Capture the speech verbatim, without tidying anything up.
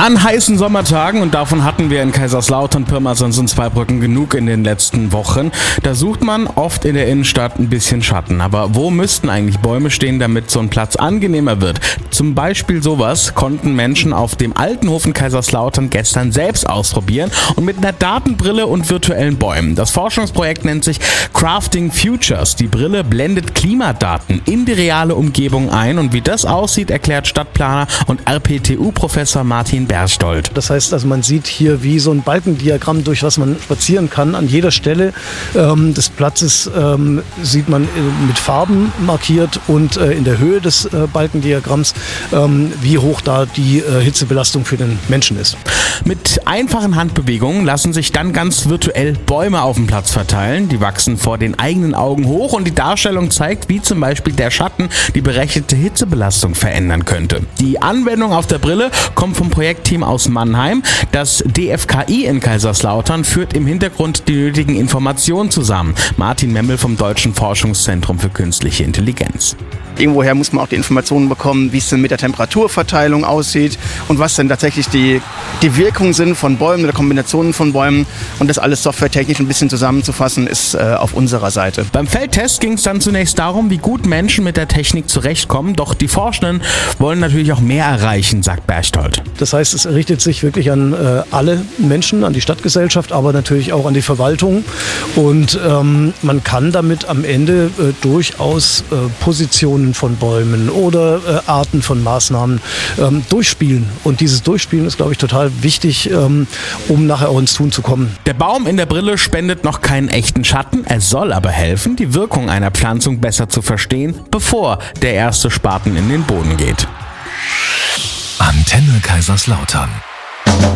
An heißen Sommertagen, und davon hatten wir in Kaiserslautern, Pirmasens und Zweibrücken genug in den letzten Wochen, da sucht man oft in der Innenstadt ein bisschen Schatten. Aber wo müssten eigentlich Bäume stehen, damit so ein Platz angenehmer wird? Zum Beispiel sowas konnten Menschen auf dem Altenhof in Kaiserslautern gestern selbst ausprobieren und mit einer Datenbrille und virtuellen Bäumen. Das Forschungsprojekt nennt sich Crafting Futures. Die Brille blendet Klimadaten in die reale Umgebung ein, und wie das aussieht, erklärt Stadtplaner und R P T U-Professor Martin Berchtold. Das heißt also, man sieht hier wie so ein Balkendiagramm, durch was man spazieren kann. An jeder Stelle ähm, des Platzes ähm, sieht man äh, mit Farben markiert und äh, in der Höhe des äh, Balkendiagramms, ähm, wie hoch da die äh, Hitzebelastung für den Menschen ist. Mit einfachen Handbewegungen lassen sich dann ganz virtuell Bäume auf dem Platz verteilen. Die wachsen vor den eigenen Augen hoch, und die Darstellung zeigt, wie zum Beispiel der Schatten die berechnete Hitzebelastung verändern könnte. Die Anwendung auf der Brille kommt vom Projektteam aus Mannheim. Das D F K I in Kaiserslautern führt im Hintergrund die nötigen Informationen zusammen. Martin Memmel vom Deutschen Forschungszentrum für Künstliche Intelligenz. Irgendwoher muss man auch die Informationen bekommen, wie es denn mit der Temperaturverteilung aussieht und was denn tatsächlich die, die Wirkungen sind von Bäumen oder Kombinationen von Bäumen. Und das alles softwaretechnisch ein bisschen zusammenzufassen, ist äh, auf unserer Seite. Beim Feldtest ging es dann zunächst darum, wie gut Menschen mit der Technik zurechtkommen. Doch die Forschenden wollen natürlich auch mehr erreichen, sagt Berchtold. Das heißt, es richtet sich wirklich an äh, alle Menschen, an die Stadtgesellschaft, aber natürlich auch an die Verwaltung. Und ähm, man kann damit am Ende äh, durchaus äh, Positionen von Bäumen oder äh, Arten von Maßnahmen ähm, durchspielen. Und dieses Durchspielen ist, glaube ich, total wichtig, ähm, um nachher auch ins Tun zu kommen. Der Baum in der Brille spendet noch keinen echten Schatten. Er soll aber helfen, die Wirkung einer Pflanzung besser zu verstehen, bevor der erste Spaten in den Boden geht. Antenne Kaiserslautern.